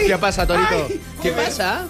¿Qué pasa, Torito? Ay, ¿Qué pasa?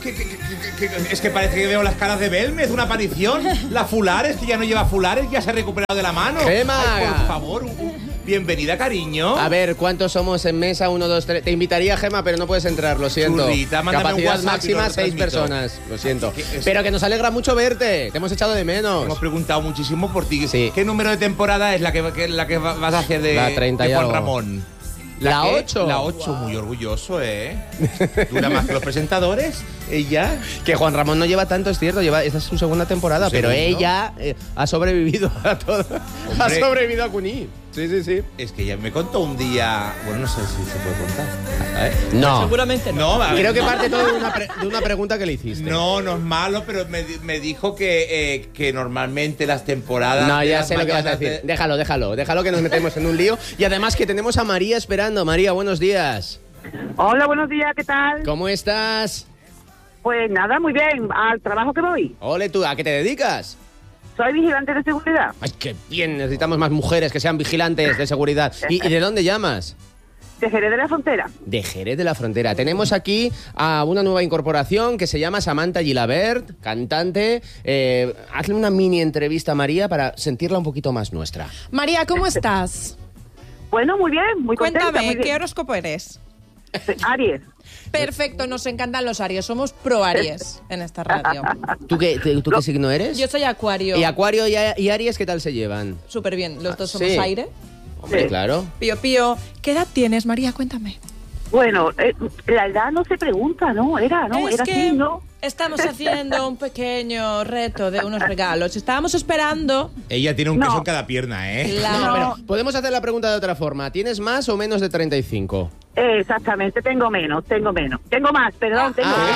Es que parece que veo las caras de Belmez, una aparición. La Fulares, que ya no lleva Fulares, ya se ha recuperado de la mano. ¡Gema! Ay, por favor, bienvenida, cariño. A ver, ¿cuántos somos en mesa? 1, 2, 3. Te invitaría, Gema, pero no puedes entrar, lo siento. Churrita, mándame un Capacidad WhatsApp y máxima, lo 6 retransmito. personas. Lo siento. Es- Pero que nos alegra mucho verte. Te hemos echado de menos. Hemos preguntado muchísimo por ti. Sí. ¿Qué número de temporada es la que vas a hacer de, La 30 de y Juan algo. Ramón? La qué? 8. La 8, muy orgulloso, ¿eh? Dura más que los presentadores. Ella. Que Juan Ramón no lleva tanto, es cierto. Esta es su segunda temporada. Pero ¿Segundo? ella ha sobrevivido a todo. Ha Hombre. sobrevivido a Cuní. Sí. Es que ella me contó un día. Bueno, no sé si se puede contar. A ver. No. Seguramente no. No, a ver, Creo que no. parte todo de una pregunta que le hiciste. No, no es malo, pero me dijo que normalmente las temporadas. No, de ya las sé lo que vas a mañanas decir. de- Déjalo que nos metemos en un lío. Y además que tenemos a María esperando. María, buenos días. Hola, buenos días, ¿qué tal? ¿Cómo estás? Pues nada, muy bien, al trabajo que voy. Ole, ¿tú a qué te dedicas? Soy vigilante de seguridad. Ay, qué bien, necesitamos más mujeres que sean vigilantes de seguridad. ¿Y de dónde llamas? De Jerez de la Frontera. De Jerez de la Frontera. Tenemos aquí a una nueva incorporación que se llama Samantha Gilabert, cantante. Hazle una mini entrevista a María para sentirla un poquito más nuestra. María, ¿cómo estás? Bueno, muy bien, muy contenta. Cuéntame, muy ¿qué bien. horóscopo eres? Aries. Perfecto, nos encantan los Aries. Somos pro Aries en esta radio. ¿Tú qué signo eres? Yo soy Acuario. ¿Y Acuario y Aries qué tal se llevan? Súper bien. Los dos somos sí. aire. Hombre, Sí. claro. Pío, Pío. ¿Qué edad tienes, María? Cuéntame. Bueno, la edad no se pregunta, ¿no? Era Es que así, ¿no? estamos haciendo un pequeño reto de unos regalos. Estábamos esperando Ella tiene un No. queso en cada pierna, ¿eh? la... No. Pero podemos hacer la pregunta de otra forma. ¿Tienes más o menos de 35? Exactamente, tengo menos. Tengo más, perdón, tengo menos.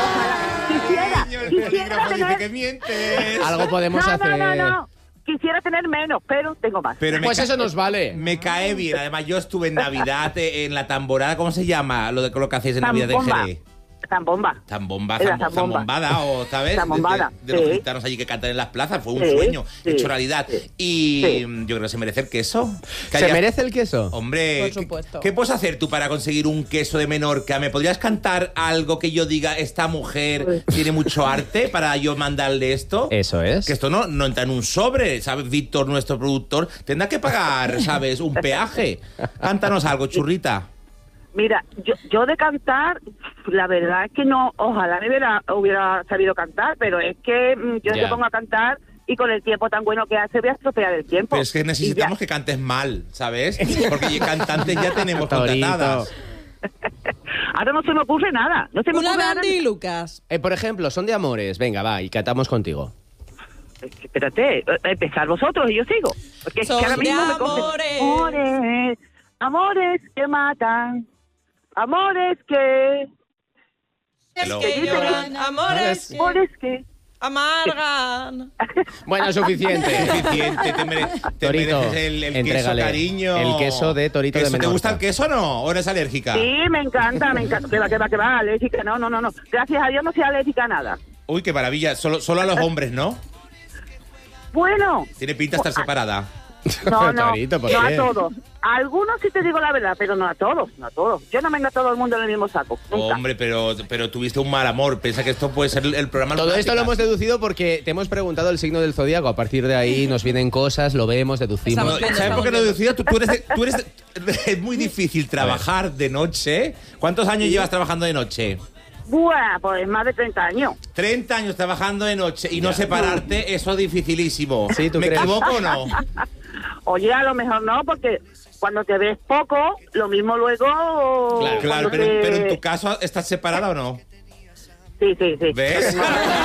Ojalá. Señor, el Quisiera polígrafo dice que tener... mientes. Algo podemos hacer. No. Quisiera tener menos, pero tengo más. Pero Pues eso nos vale. Me cae bien. Además, yo estuve en Navidad en la tamborada. ¿Cómo se llama? Lo que hacéis en Navidad en Zambomba. Jerez. Zambomba. Zambomba, En la zambomba. zambombada, o ¿sabes? Zambombada, De los sí. gitanos allí que cantan en las plazas. Fue un Sí, sueño sí, hecho realidad. sí. Y Sí. yo creo que se merece el queso. Que ¿Se haya- merece el queso? Hombre, Por supuesto. ¿qué puedes hacer tú para conseguir un queso de Menorca? ¿Me podrías cantar algo que yo diga, esta mujer tiene mucho arte para yo mandarle esto? Eso es. Que esto no entra en un sobre, ¿sabes? Víctor, nuestro productor, tendrá que pagar, ¿sabes? Un peaje. Cántanos algo, churrita. Mira, yo de cantar, la verdad es que no, ojalá me hubiera sabido cantar, pero es que yo Ya. te pongo a cantar y con el tiempo tan bueno que hace voy a estropear el tiempo. Pero es que necesitamos Y que cantes mal, ¿sabes? Porque cantantes ya tenemos Torito. contratadas. ya. Ahora no se me ocurre nada. No se me Una ocurre de nada. Andy y Lucas. Por ejemplo, son de amores. Venga, va, y cantamos contigo. Espérate, empezar vosotros y yo sigo. Porque es que Son ahora de mismo me amores. amores, amores que matan, amores que... Hello. Que lloran, amores que Amores que... amargan. Bueno, suficiente. Suficiente, te Torito, mereces el queso, entrégale cariño. el queso de Torito de ¿Te Menorca. gusta el queso o no? ¿O eres alérgica? Sí, me encanta. Que va, alérgica. No. Gracias a Dios no soy alérgica a nada. Uy, qué maravilla. Solo a los hombres, ¿no? Bueno, Tiene pinta de estar separada. no, Torito, ¿por no qué? a todos. A algunos sí te digo la verdad, pero no a todos, Yo no vengo a todo el mundo en el mismo saco, nunca. Hombre, pero tuviste un mal amor. Piensa que esto puede ser el programa. Todo esto lo hemos Lunáticas. deducido porque te hemos preguntado el signo del zodíaco. A partir de ahí nos vienen cosas, lo vemos, deducimos. Estamos No, viendo, ¿Sabes por qué lo estamos decía? Tú eres es muy difícil trabajar de noche. ¿Cuántos años llevas trabajando de noche? Buah, pues más de 30 años. 30 años trabajando de noche y no separarte, eso es dificilísimo. Sí, ¿tú ¿Me crees? equivoco o no? Oye, a lo mejor no, porque cuando te ves poco, lo mismo luego... Claro, Claro, cuando pero en tu caso, ¿estás separada o no? Sí. ¿Ves?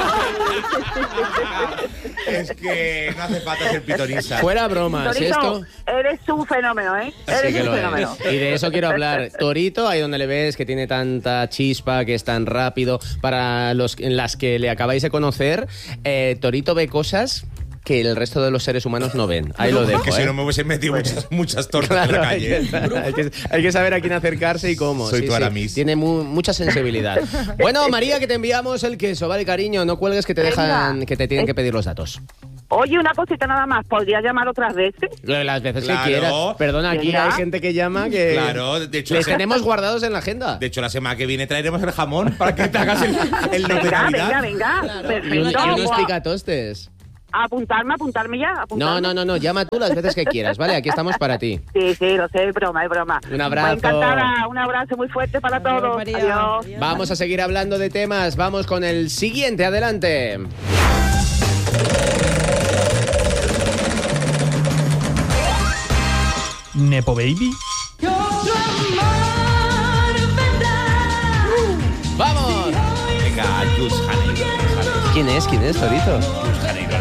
Es que no hace falta ser pitonisa. Fuera bromas, Torito, esto... eres un fenómeno, ¿eh? Sí Eres que un lo fenómeno. es. Y de eso quiero hablar. Torito, ahí donde le ves que tiene tanta chispa, que es tan rápido, para los en las que le acabáis de conocer, Torito ve cosas que el resto de los seres humanos no ven. Ahí lo dejo, Que si ¿eh? no me hubiese metido muchas tortas en la Claro, calle. hay que saber a quién acercarse y cómo. Soy tu Aramis. Tiene mucha sensibilidad. Bueno, María, que te enviamos el queso, ¿vale, cariño? No cuelgues que te Venga. dejan, que te tienen que pedir los datos. Oye, una cosita nada más, ¿podría llamar otras veces? Las veces Claro. que quieras. Perdona, aquí Venga. hay gente que llama que Claro, de hecho, les tenemos guardados en la agenda. de hecho, la semana que viene traeremos el jamón para que te hagas el lote de Venga, Navidad. venga. Claro. Perfecto. Y unos Pues, picatostes. apuntarme ya. Apuntarme. No, llama tú las veces que quieras, ¿vale? Aquí estamos para ti. Sí, lo sé, es broma. Un abrazo. Pues encantada, un abrazo muy fuerte para Adiós, todos. María. Adiós. Adiós. Vamos a seguir hablando de temas. Vamos con el siguiente. Adelante. Nepo Baby. ¡Vamos! Venga, Jules Janeiro. ¿Quién es, Torito? Jules Janeiro.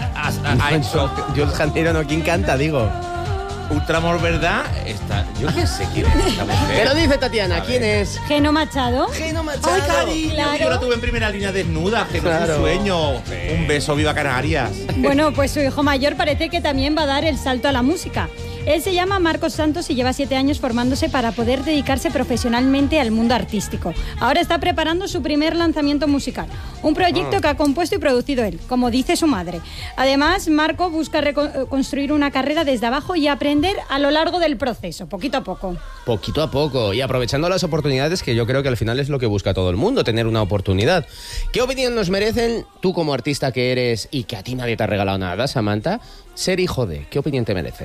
Ha hecho Jules Janeiro, no, ¿quién canta, digo? Ultramor, ¿verdad? Yo qué sé quién es esta mujer. Pero dice Tatiana, ¿quién es? Geno Machado. Geno Machado. ¡Ay, cariño! Claro. Yo la tuve en primera línea desnuda, que no es Claro. un sueño. Un beso, viva Canarias. Bueno, pues su hijo mayor parece que también va a dar el salto a la música. Él se llama Marcos Santos y lleva 7 años formándose para poder dedicarse profesionalmente al mundo artístico. Ahora está preparando su primer lanzamiento musical, un proyecto que ha compuesto y producido él, como dice su madre. Además, Marco busca construir una carrera desde abajo y aprender a lo largo del proceso, poquito a poco. Poquito a poco y aprovechando las oportunidades, que yo creo que al final es lo que busca todo el mundo, tener una oportunidad. ¿Qué opinión nos merecen, tú como artista que eres y que a ti nadie te ha regalado nada, Samantha, ser hijo de? ¿Qué opinión te merece?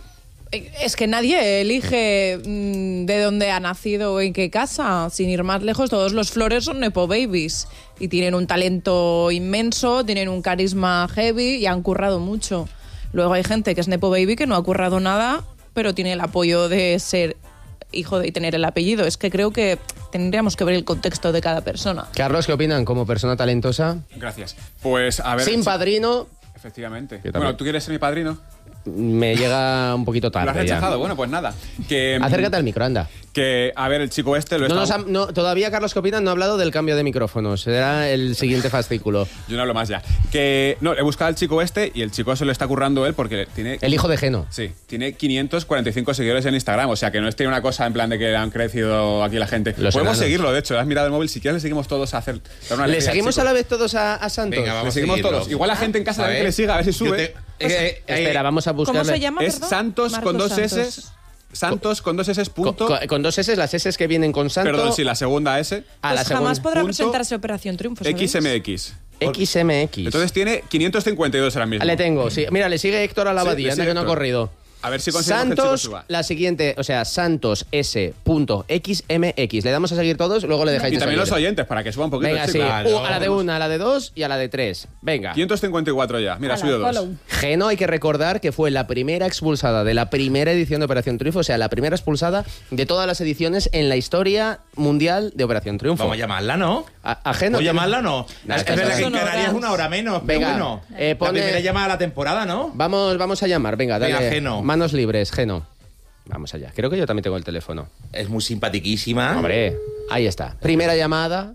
Es que nadie elige de dónde ha nacido o en qué casa. Sin ir más lejos, todos los Flores son Nepo Babies. Y tienen un talento inmenso, tienen un carisma heavy y han currado mucho. Luego hay gente que es Nepo Baby que no ha currado nada, pero tiene el apoyo de ser hijo y tener el apellido. Es que creo que tendríamos que ver el contexto de cada persona. Carlos, ¿qué opinan como persona talentosa? Gracias. Pues a ver. Sin padrino, Efectivamente. Yo también. Bueno, ¿tú quieres ser mi padrino? me llega un poquito ¿Lo has tarde ya. rechazado? Bueno, pues nada. Que, Acércate al micro, anda. Que, a ver, el chico este lo No, está... todavía Carlos Copina no ha hablado del cambio de micrófonos. Será el siguiente fascículo. Yo no hablo más ya. Que, no, he buscado al chico este y el chico se lo está currando él porque tiene... El hijo de Geno. Sí, tiene 545 seguidores en Instagram, o sea que no es tiene una cosa en plan de que han crecido aquí la gente. Los Podemos enanos. seguirlo, de hecho, has mirado el móvil, si quieres le seguimos todos a hacer... dar una ¿Le alegría al seguimos chico. a la vez todos a Santos? Venga, Le vamos a seguimos seguirlo. todos. Igual la gente en casa también que le siga, a ver si Yo sube. Espera, vamos a buscarle. ¿Cómo se llama? Es perdón? Santos con Marcos dos S. Santos. Santos con dos S punto... Con dos S, las S que vienen con Santo. Perdón, sí, la segunda S. a la Pues jamás segunda. podrá punto presentarse Operación Triunfo, ¿sabéis? XMX. XMX. Entonces tiene 552 ahora mismo. Le tengo, sí. Mira, le sigue Héctor a la Sí, abadía, le anda sigue que no ha Héctor. corrido. A ver si conseguimos que el chico Santos, suba. la siguiente, o sea, santos.s.xmx. Le damos a seguir todos, luego le dejáis Y de también los seguir. oyentes, para que suba un poquito. Venga, el sí. chico. Claro. A la de 1, a la de 2 y a la de 3. Venga. 554 ya. Mira, ha Ala, subido dos. follow. Geno, hay que recordar que fue la primera expulsada de la primera edición de Operación Triunfo, o sea, la primera expulsada de todas las ediciones en la historia mundial de Operación Triunfo. Vamos a llamarla, ¿no? ¿A Geno? ¿O llamarla no? No, Es estas verdad que en son horas. Canarias es una hora menos, pero Venga, bueno. pone- La primera llamada de la temporada, ¿no? Vamos a llamar, venga, dale. Venga, Geno. Manos libres, Geno. Vamos allá. Creo que yo también tengo el teléfono. Es muy simpatiquísima. Hombre, ahí está. Primera llamada.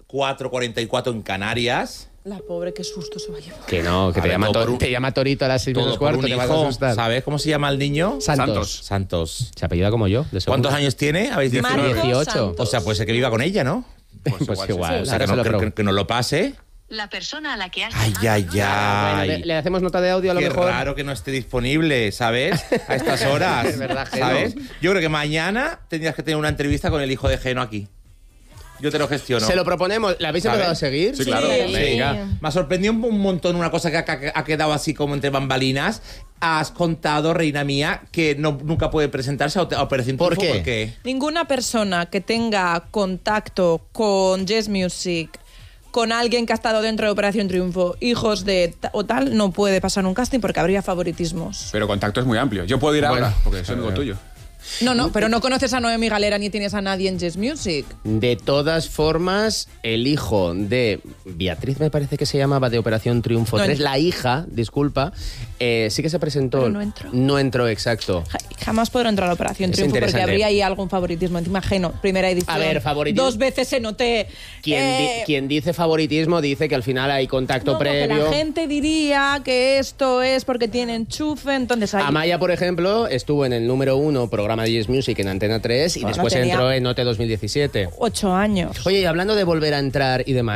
4:44 en Canarias. La pobre, qué susto se va a llevar. Que no, que A te ver, llama, todo por un- te llama Torito a las 6 Todo menos por cuarto, un te vas a hijo. asustar. ¿Sabes cómo se llama el niño? Santos. Santos. Se apellida como yo, de segundo. ¿Cuántos años tiene? ¿Habéis dicho? Marcos 18. Santos. O sea, puede ser que viva con ella, ¿no? Pues igual, igual, sí. O sea, ahora que, se no, lo que, pregunto. que nos lo pase. La persona a la que has Ay, llamado ay, Bueno, ay. le hacemos nota de audio a lo Qué mejor. raro que no esté disponible, ¿sabes? A estas horas. Es verdad, Geno. ¿Sabes? Yo creo que mañana tendrías que tener una entrevista con el hijo de Geno aquí. Yo te lo gestiono. Se lo proponemos. ¿La habéis ¿Sabes? empezado a seguir? Sí, claro. Sí. Venga. Me ha sorprendido un montón una cosa que ha quedado así como entre bambalinas. Has contado, reina mía, que nunca puede presentarse a Operación ¿Por Triunfo. qué? ¿Por qué? Ninguna persona que tenga contacto con Jazz Music, con alguien que ha estado dentro de Operación Triunfo, hijos de o tal, no puede pasar un casting porque habría favoritismos. Pero contacto es muy amplio. Yo puedo ir Bueno, ahora, porque soy amigo tuyo. No, pero no conoces a Noemi Galera ni tienes a nadie en Jazz Music. De todas formas, el hijo de Beatriz, me parece que se llamaba, de Operación Triunfo No 3, entró. la hija, disculpa, sí que se presentó. Pero no entró. No entró, exacto. Jamás podrá entrar a la Operación Es Triunfo porque interesante. habría ahí algún favoritismo. Encima ajeno, primera edición. A ver, favoritismo. 2 veces se noté. Quien dice favoritismo dice que al final hay contacto no, porque previo. la gente diría que esto es porque tiene enchufe, entonces hay... Amaya, por ejemplo, estuvo en el número 1 programa de Yes Music en Antena 3 y Bueno, después tenía- entró en OT 2017. 8 años. Oye, y hablando de volver a entrar y demás,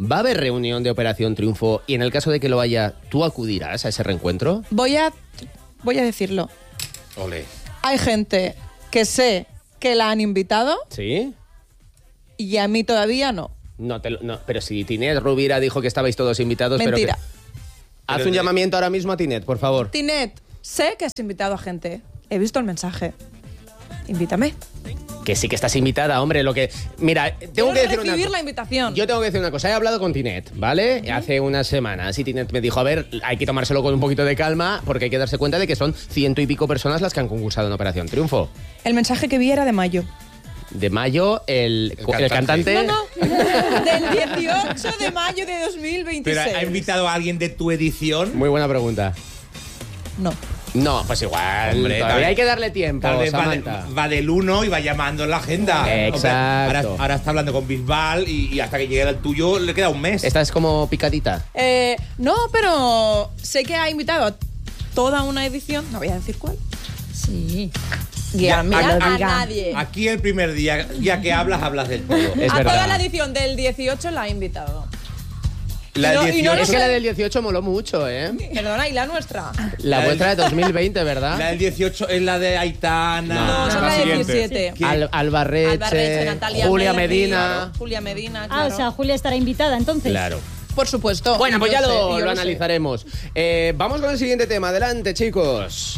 ¿Va a haber reunión de Operación Triunfo? Y en el caso de que lo haya, ¿tú acudirás a ese reencuentro? Voy a decirlo. Ole. Hay gente que sé que la han invitado ¿Sí? y a mí todavía no. No, pero si Tinet Rubira dijo que estabais todos invitados, Mentira. Haz un llamamiento ahora mismo a Tinet, por favor. Tinet, sé que has invitado a gente. He visto el mensaje. Invítame. Que sí que estás invitada, hombre. Mira, tengo que decir recibir la invitación. Yo tengo que decir una cosa. He hablado con Tinet, ¿vale? Hace unas semanas. Y Tinet me dijo, a ver, hay que tomárselo con un poquito de calma porque hay que darse cuenta de que son 100 y pico personas las que han concursado en Operación Triunfo. El mensaje que vi era de mayo. De mayo, el cantante... No. Del 18 de mayo de 2026. ¿Pero ha invitado a alguien de tu edición? Muy buena pregunta. No. No, pues igual. Hombre, todavía hay que darle tiempo, Tal vez Samantha. va del 1 y va llamando en la agenda. Exacto. Hombre, ahora está hablando con Bisbal y hasta que llegue el tuyo le queda un mes. Esta es como picadita. No, pero sé que ha invitado a toda una edición. No voy a decir cuál. Sí. Y a mí, a diga. nadie. Aquí el primer día, ya que hablas del todo. Es a verdad. toda la edición del 18 la ha invitado. La Y no- del y no 18, lo Es sé. que la del 18 moló mucho, ¿eh? Perdona, ¿y la nuestra? La vuestra de 2020, ¿verdad? la del 18 es la de Aitana. No, esa es la la del siguiente. 17. ¿Qué? Albarreche, Albarreche, Natalia Julia Merri, Medina. Julia Medina, Ah, claro. o sea, Julia estará invitada entonces. Claro. Por supuesto. Bueno, pues Yo ya sé, lo yo sé. analizaremos. Vamos con el siguiente tema. Adelante, chicos.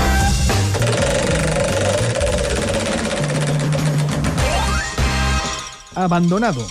Abandonado.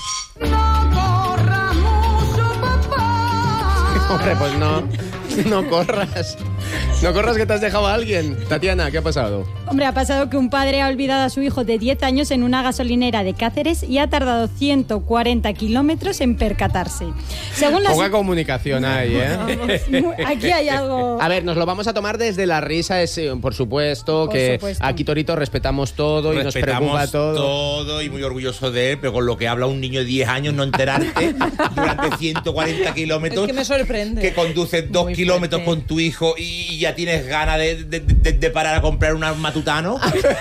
Hombre, pues no corras. No corras que te has dejado a alguien. Tatiana, ¿qué ha pasado? Hombre, ha pasado que un padre ha olvidado a su hijo de 10 años en una gasolinera de Cáceres y ha tardado 140 kilómetros en percatarse. Según las... Poca comunicación hay, ¿eh? Vamos, aquí hay algo... A ver, nos lo vamos a tomar desde la risa, por supuesto, Por que supuesto. aquí, Torito, respetamos todo y nos preocupa Respetamos todo. y muy orgulloso de él, pero con lo que habla un niño de 10 años, no enterarte durante 140 kilómetros. Es que me sorprende. Que conduces 2 Muy kilómetros fuerte. con tu hijo y ya tienes ganas de parar a comprar un matutano.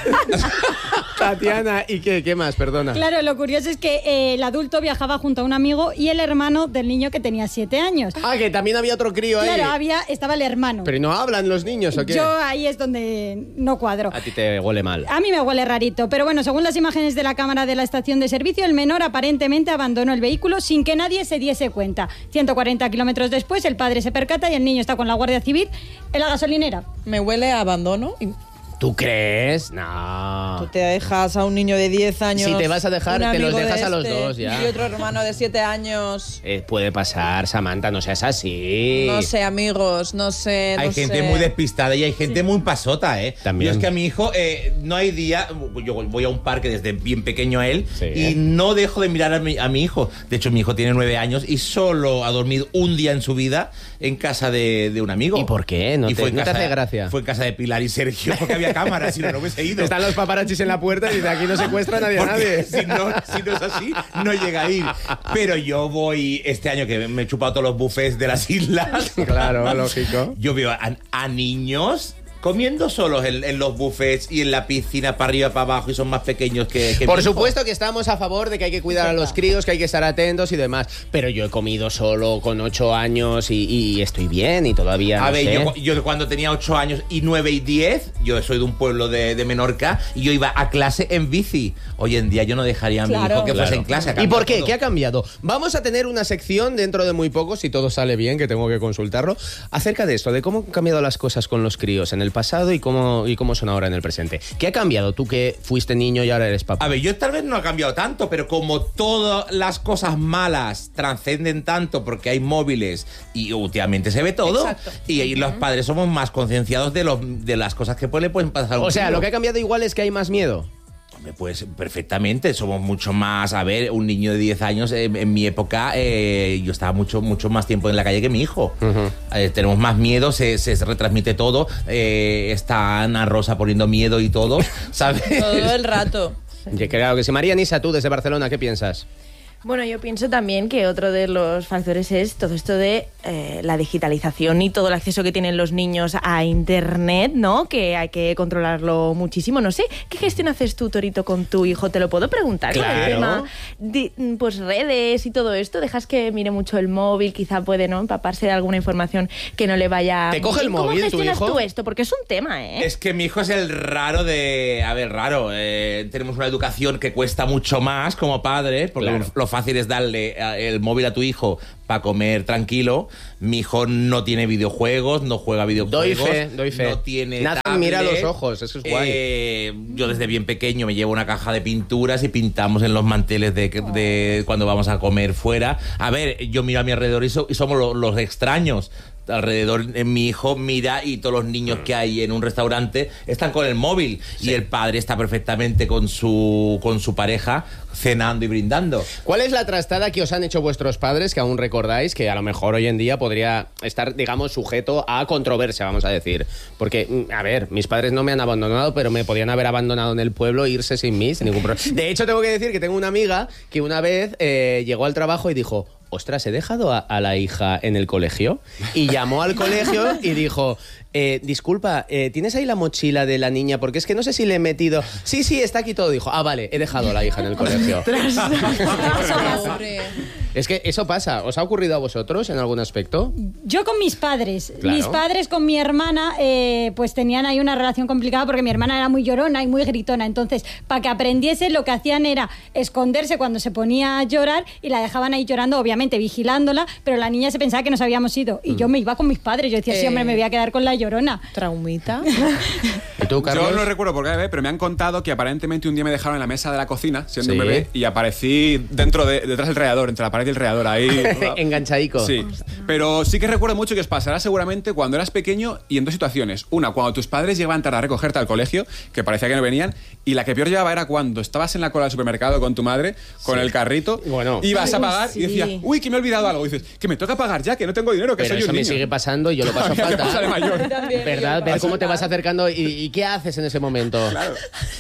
Tatiana, ¿y qué más? Perdona. Claro, lo curioso es que el adulto viajaba junto a un amigo y el hermano del niño que tenía 7 años. Ah, que también había otro crío ahí. Claro, estaba el hermano. Pero ¿no hablan los niños o qué? Yo ahí es donde no cuadro. A ti te huele mal. A mí me huele rarito, pero bueno, según las imágenes de la cámara de la estación de servicio, el menor aparentemente abandonó el vehículo sin que nadie se diese cuenta. 140 kilómetros después, el padre se percata y el niño está con la Guardia Civil en la gasolinera. Me huele a abandono. Y ¿Tú crees? No. tú te dejas a un niño de 10 años. Si te vas a dejar, un te los amigo de dejas a los dos, ya. Y otro hermano de 7 años. Puede pasar, Samantha, no seas así. No sé, amigos, no sé. Hay no gente sé. muy despistada y hay gente muy pasota, ¿eh? También. Yo es que a mi hijo no hay día... Yo voy a un parque desde bien pequeño a él Sí. y no dejo de mirar a mi hijo. De hecho, mi hijo tiene 9 años y solo ha dormido un día en su vida en casa de un amigo. ¿Y por qué? ¿No Y te- fue en no te casa hace de- gracia? Fue en casa de Pilar y Sergio porque había cámaras, si no hubiese ido. Están los paparachis en la puerta y de aquí no secuestra nadie a Porque nadie. si no es así, no llega a ir. Pero yo voy este año que me he chupado todos los buffets de las islas. Claro, lógico. Yo veo a niños comiendo solos en los buffets y en la piscina para arriba, para abajo y son más pequeños que Por mi hijo. supuesto que estamos a favor de que hay que cuidar a los críos, que hay que estar atentos y demás. Pero yo he comido solo con 8 años y estoy bien y todavía no A ver, sé. yo cuando tenía 8 años y 9 y 10, yo soy de un pueblo de Menorca y yo iba a clase en bici. Hoy en día yo no dejaría a mi Claro. hijo que fuese Claro. en clase. Ha ¿Y cambiado por qué? todo. ¿Qué ha cambiado? Vamos a tener una sección dentro de muy poco, si todo sale bien, que tengo que consultarlo, acerca de esto, de cómo han cambiado las cosas con los críos en el pasado y cómo son ahora en el presente. ¿Qué ha cambiado tú que fuiste niño y ahora eres papá? A ver, yo tal vez no ha cambiado tanto, pero como todas las cosas malas trascenden tanto porque hay móviles y últimamente se ve todo, Exacto. y ahí los padres somos más concienciados de las cosas que le pueden pasar a un O sea, crío. lo que ha cambiado igual es que hay más miedo. Hombre, pues perfectamente, somos mucho más... A ver, un niño de 10 años, en mi época, yo estaba mucho más tiempo en la calle que mi hijo. Tenemos más miedo, se retransmite todo. Está Ana Rosa poniendo miedo y todo, ¿sabes? Todo el rato. Claro que sí. María Nisa, tú desde Barcelona, ¿qué piensas? Bueno, yo pienso también que otro de los factores es todo esto de la digitalización y todo el acceso que tienen los niños a Internet, ¿no? Que hay que controlarlo muchísimo. No sé, ¿qué gestión haces tú, Torito, con tu hijo? Te lo puedo preguntar. Claro. Con el tema pues redes y todo esto. ¿Dejas que mire mucho el móvil? Quizá puede, ¿no?, empaparse de alguna información que no le vaya... ¿Te coge el móvil tu hijo? ¿Cómo gestionas tú esto? Porque es un tema, ¿eh? Es que mi hijo es el raro de... A ver, raro. Tenemos una educación que cuesta mucho más como padres, porque Claro. lo fácil es darle el móvil a tu hijo para comer tranquilo. Mi hijo no tiene videojuegos, no juega videojuegos. Doy fe. No tiene Nathan tablet. mira a los ojos, eso es guay. Yo desde bien pequeño me llevo una caja de pinturas y pintamos en los manteles de cuando vamos a comer fuera. A ver, yo miro a mi alrededor y somos los extraños. Alrededor mi hijo mira y todos los niños que hay en un restaurante están con el móvil y el padre está perfectamente con su pareja cenando y brindando. ¿Cuál es la trastada que os han hecho vuestros padres que aún recordáis que a lo mejor hoy en día podría estar, digamos, sujeto a controversia, vamos a decir? Porque, a ver, mis padres no me han abandonado, pero me podían haber abandonado en el pueblo e irse sin mí, sin ningún problema. De hecho, tengo que decir que tengo una amiga que una vez llegó al trabajo y dijo: ostras, he dejado a la hija en el colegio. Y llamó al colegio y dijo: disculpa, ¿tienes ahí la mochila de la niña? Porque es que no sé si le he metido... Sí, está aquí todo. Dijo: ah, vale, he dejado a la hija en el colegio. Pobre. Es que eso pasa. ¿Os ha ocurrido a vosotros en algún aspecto? Yo con mis padres. Claro. Mis padres con mi hermana pues tenían ahí una relación complicada porque mi hermana era muy llorona y muy gritona. Entonces, para que aprendiese, lo que hacían era esconderse cuando se ponía a llorar y la dejaban ahí llorando, obviamente vigilándola, pero la niña se pensaba que nos habíamos ido. Y yo me iba con mis padres. Yo decía, sí, hombre, me voy a quedar con la llorona. Traumita. ¿Y tú, Carlos? Yo no recuerdo por qué bebé, pero me han contado que aparentemente un día me dejaron en la mesa de la cocina, siendo Sí. un bebé, y aparecí detrás del radiador, entre la pared y el radiador, ahí. Enganchadico. Sí, pero sí que recuerdo mucho que os pasará seguramente cuando eras pequeño y en dos situaciones. Una, cuando tus padres llegaban tarde a recogerte al colegio, que parecía que no venían, y la que peor llevaba era cuando estabas en la cola del supermercado con tu madre, con el carrito, Bueno. ibas a Uy, pagar sí. y decías, uy, que me he olvidado algo. Y dices, que me toca pagar ya, que no tengo dinero, que Pero soy eso un me niño. sigue pasando y yo lo paso Ya te pasa de fatal. mayor. ¿Verdad? Ver cómo te vas acercando y qué haces en ese momento. Claro.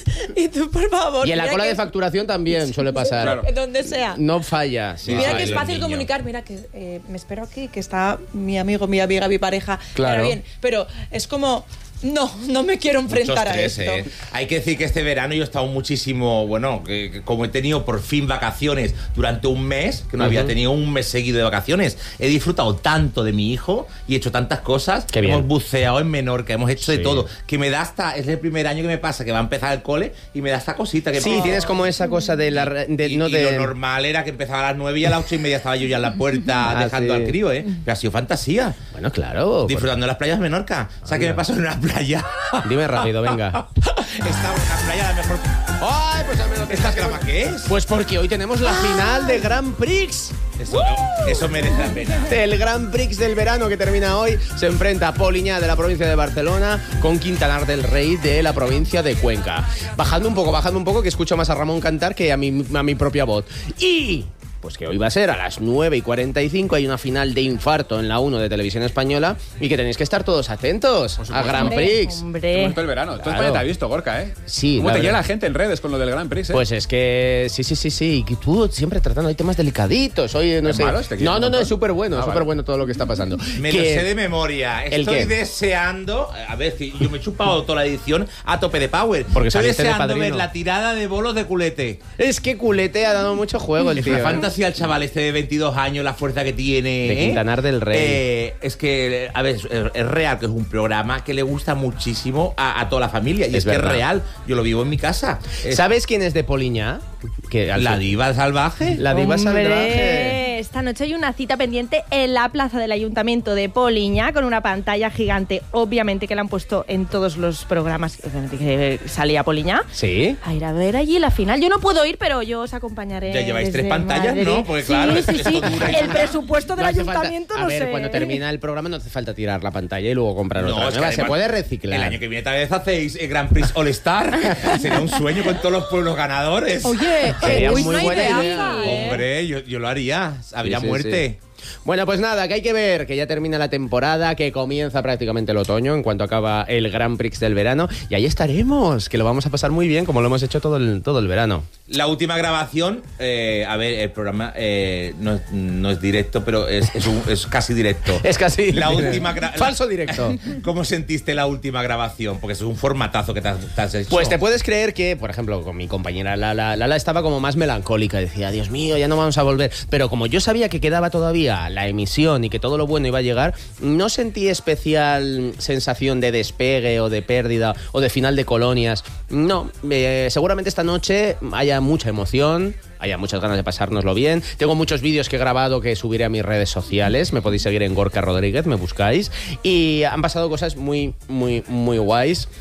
Y tú, por favor. Y en la mira cola que- de facturación también suele pasar. Claro. Donde sea. No falla. Sí, Mira sí. que es los fácil niños. comunicar, mira que me espero aquí, que está mi amigo, mi amiga, mi pareja. Claro. Ahora bien, pero es como, no me quiero enfrentar Mucho estrés, a esto. Hay que decir que este verano yo he estado muchísimo, bueno, que como he tenido por fin vacaciones durante un mes, que no había tenido un mes seguido de vacaciones, he disfrutado tanto de mi hijo y he hecho tantas cosas. Qué bien. Hemos buceado en Menorca, hemos hecho de Sí. todo, que me da hasta, es el primer año que me pasa, que va a empezar el cole y me da esta cosita que Sí, tienes como esa cosa de la... De, y, no y de... lo normal era que empezaba a las 9 y a las 8:30 estaba yo ya en la puerta Ah, dejando sí. al crío, Pero ha sido fantasía. Bueno, claro. Disfrutando de las playas de Menorca. ¿Sabes qué me pasó en una playa? Dime rápido, venga. Estaba en una playa la mejor. ¡Ay, pues al menos ¿Esta grama qué es? Pues porque hoy tenemos la final de Grand Prix. Eso merece la pena. El Grand Prix del verano que termina hoy se enfrenta a Poliña de la provincia de Barcelona con Quintanar del Rey de la provincia de Cuenca. Bajando un poco, que escucho más a Ramón cantar que a mi propia voz. Y... pues que hoy va a ser a las 9:45, hay una final de infarto en la 1 de Televisión Española y que tenéis que estar todos atentos a Grand Prix. Qué Hombre. bonito el verano. Tú Claro. España te has visto, Gorka, ¿eh? Sí, ¿Cómo la te verdad. llena la gente en redes con lo del Grand Prix, Pues es que sí, y que tú siempre tratando, hay temas delicaditos, hoy no ¿Es sé. malo este equipo, No, montón? es súper bueno, Ah, súper vale. bueno todo lo que está pasando. Me lo Que- sé de memoria. ¿El Estoy qué? deseando. A ver, que yo me he chupado toda la edición a tope de power. Porque estoy saliste de deseando padrino. ver la tirada de bolos de culete. Es que Culete ha dado mucho juego el Es tío. una ¿eh? fantasía el chaval este de 22 años, la fuerza que tiene. De Quintanar del Rey. Es que, a ver, es real que es un programa que le gusta muchísimo a toda la familia. Y Es es que verdad. es real. Yo lo vivo en mi casa. ¿Sabes quién es de Poliña? Que al La fin- diva salvaje. La diva Hombre, salvaje. esta noche hay una cita pendiente en la plaza del Ayuntamiento de Poliña con una pantalla gigante, obviamente que la han puesto en todos los programas obviamente que salía Poliña. ¿Sí? A ir a ver allí la final. Yo no puedo ir, pero yo os acompañaré. Ya lleváis 3 desde pantallas, Madrid. ¿no? Porque claro, sí, es que sí, sí. esto dura y El dura. presupuesto del No hace falta- Ayuntamiento, a no ver, sé. cuando termina el programa no hace falta tirar la pantalla y luego comprar otra es que nueva. Se además, puede reciclar. El año que viene tal vez hacéis Grand Prix All Star. Sería un sueño con todos los pueblos ganadores. Oye, Sería uy, muy una buena ideaza, idea. ¿eh? Hombre, yo lo haría. Habría Sí, sí, muerte. sí. Bueno, pues nada, que hay que ver que ya termina la temporada, que comienza prácticamente el otoño en cuanto acaba el Grand Prix del verano. Y ahí estaremos, que lo vamos a pasar muy bien, como lo hemos hecho todo el verano. La última grabación, a ver, el programa no es directo, pero es casi directo. Es casi la última falso directo. ¿Cómo sentiste la última grabación? Porque es un formatazo que te has hecho. Pues te puedes creer que, por ejemplo, con mi compañera Lala estaba como más melancólica. Decía, Dios mío, ya no vamos a volver. Pero como yo sabía que quedaba todavía la emisión y que todo lo bueno iba a llegar, no sentí especial sensación de despegue o de pérdida o de final de colonias. No, seguramente esta noche haya mucha emoción, haya muchas ganas de pasárnoslo bien. Tengo muchos vídeos que he grabado que subiré a mis redes sociales. Me podéis seguir en Gorka Rodríguez, me buscáis. Y han pasado cosas muy, muy, muy guays.